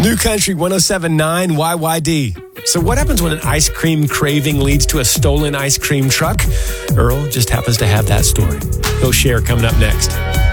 New Country 107.9 YYD. So what happens when an ice cream craving leads to a stolen ice cream truck? Earl just happens to have that story. He'll share coming up next.